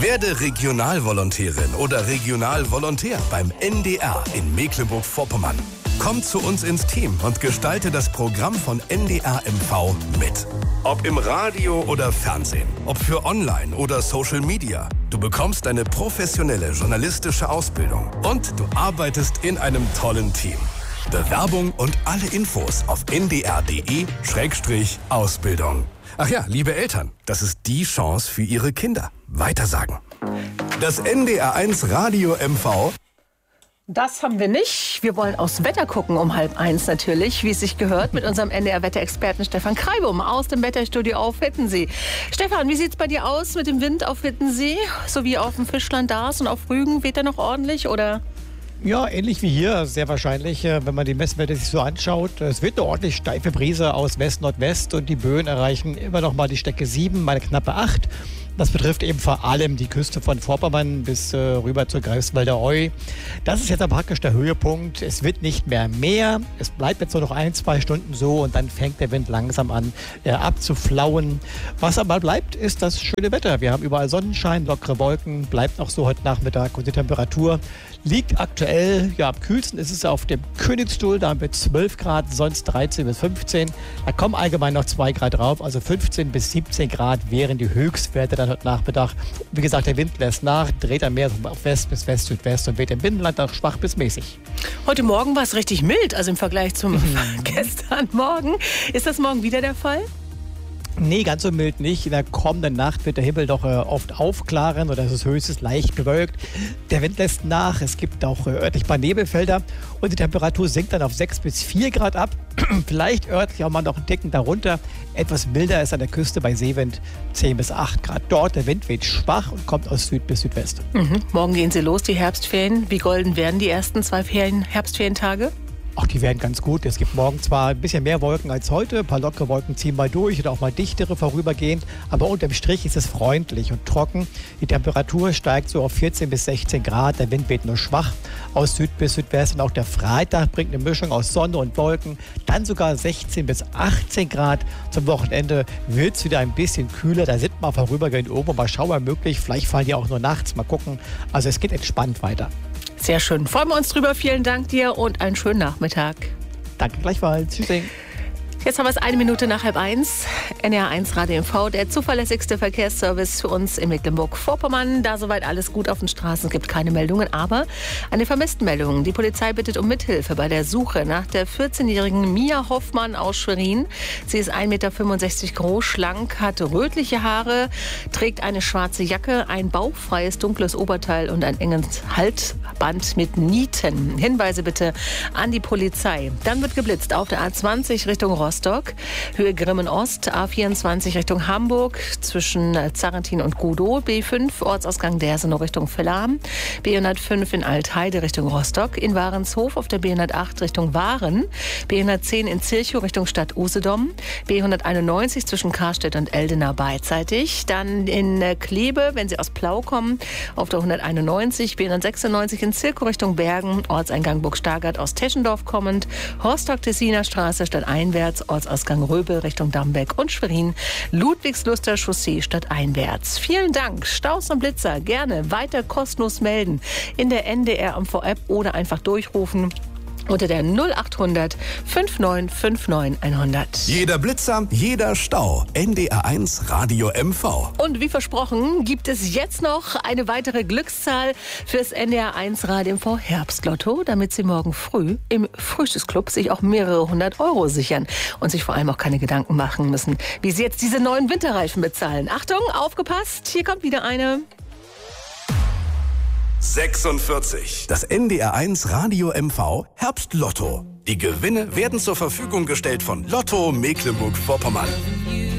Werde Regionalvolontärin oder Regionalvolontär beim NDR in Mecklenburg-Vorpommern. Komm zu uns ins Team und gestalte das Programm von NDR MV mit. Ob im Radio oder Fernsehen, ob für Online oder Social Media. Du bekommst eine professionelle journalistische Ausbildung und du arbeitest in einem tollen Team. Bewerbung und alle Infos auf ndr.de/Ausbildung. Ach ja, liebe Eltern, das ist die Chance für Ihre Kinder. Weitersagen. Das NDR1 Radio MV. Das haben wir nicht. Wir wollen aufs Wetter gucken um 12:30 natürlich, wie es sich gehört, mit unserem NDR-Wetterexperten Stefan Kreibum aus dem Wetterstudio auf Hittensee. Stefan, wie sieht es bei dir aus mit dem Wind auf Hittensee, sowie auf dem Fischland Dars und auf Rügen? Weht er noch ordentlich, oder? Ja, ähnlich wie hier, sehr wahrscheinlich, wenn man die Messwerte sich so anschaut. Es wird eine ordentlich steife Brise aus West-Nordwest und die Böen erreichen immer noch mal die Stärke 7, mal eine knappe 8. Das betrifft eben vor allem die Küste von Vorpommern bis rüber zur Greifswalder Eu. Das ist jetzt aber praktisch der Höhepunkt. Es wird nicht mehr. Es bleibt jetzt nur noch 1-2 Stunden so und dann fängt der Wind langsam an abzuflauen. Was aber bleibt, ist das schöne Wetter. Wir haben überall Sonnenschein, lockere Wolken, bleibt noch so heute Nachmittag und die Temperatur liegt aktuell, ja, am kühlsten ist es auf dem Königsstuhl, da haben wir 12 Grad, sonst 13 bis 15. Da kommen allgemein noch 2 Grad drauf, also 15 bis 17 Grad wären die Höchstwerte dann heute Nachmittag. Wie gesagt, der Wind lässt nach, dreht dann mehr auf West bis West-Südwest und weht im Binnenland auch schwach bis mäßig. Heute Morgen war es richtig mild, also im Vergleich zum gestern Morgen. Ist das morgen wieder der Fall? Nee, ganz so mild nicht. In der kommenden Nacht wird der Himmel doch oft aufklaren oder es ist höchstens leicht bewölkt. Der Wind lässt nach, es gibt auch örtlich ein paar Nebelfelder und die Temperatur sinkt dann auf 6 bis 4 Grad ab. Vielleicht örtlich auch mal noch einen Ticken darunter. Etwas milder ist an der Küste bei Seewind 10 bis 8 Grad. Dort der Wind weht schwach und kommt aus Süd bis Südwest. Morgen gehen sie los, die Herbstferien. Wie golden werden die ersten 2 Herbstferientage? Ach, die werden ganz gut. Es gibt morgen zwar ein bisschen mehr Wolken als heute, ein paar lockere Wolken ziehen mal durch oder auch mal dichtere vorübergehend, aber unterm Strich ist es freundlich und trocken. Die Temperatur steigt so auf 14 bis 16 Grad, der Wind weht nur schwach aus Süd bis Südwest und auch der Freitag bringt eine Mischung aus Sonne und Wolken, dann sogar 16 bis 18 Grad. Zum Wochenende wird es wieder ein bisschen kühler, da sind mal vorübergehend oben, mal Schauer möglich, vielleicht fallen die auch nur nachts, mal gucken. Also es geht entspannt weiter. Sehr schön. Freuen wir uns drüber. Vielen Dank dir und einen schönen Nachmittag. Danke gleichfalls. Tschüss. Jetzt haben wir es 1 Minute nach 12:30. NDR1 Radio MV, der zuverlässigste Verkehrsservice für uns in Mecklenburg-Vorpommern. Da soweit alles gut auf den Straßen, gibt keine Meldungen, aber eine Vermisstenmeldung. Die Polizei bittet um Mithilfe bei der Suche nach der 14-jährigen Mia Hoffmann aus Schwerin. Sie ist 1,65 Meter groß, schlank, hat rötliche Haare, trägt eine schwarze Jacke, ein bauchfreies dunkles Oberteil und ein enges Halsband mit Nieten. Hinweise bitte an die Polizei. Dann wird geblitzt auf der A20 Richtung Rostock, Höhe Grimmen-Ost, A24 Richtung Hamburg, zwischen Zarrentin und Gudow, B5 Ortsausgang Dersenow Richtung Villach, B105 in Altheide Richtung Rostock, in Warenshof auf der B108 Richtung Waren, B110 in Zirchow Richtung Stadt Usedom, B191 zwischen Karstedt und Eldena beidseitig, dann in Kleve, wenn Sie aus Plau kommen, auf der 191, B196 in Zirchow Richtung Bergen, Ortseingang Burg-Stargard aus Teschendorf kommend, Rostock-Tessiner Straße stadteinwärts, Ortsausgang Röbel Richtung Dambeck und Schwerin, Ludwigsluster Chaussee stadteinwärts. Vielen Dank. Staus und Blitzer gerne weiter kostenlos melden in der NDR MV-App oder einfach durchrufen unter der 0800 5959 100. Jeder Blitzer, jeder Stau. NDR1 Radio MV. Und wie versprochen gibt es jetzt noch eine weitere Glückszahl fürs NDR1 Radio MV Herbstlotto, damit Sie morgen früh im Frühstücksclub sich auch mehrere 100 € sichern und sich vor allem auch keine Gedanken machen müssen, wie Sie jetzt diese neuen Winterreifen bezahlen. Achtung, aufgepasst, hier kommt wieder eine 46. Das NDR1 Radio MV Herbstlotto. Die Gewinne werden zur Verfügung gestellt von Lotto Mecklenburg-Vorpommern.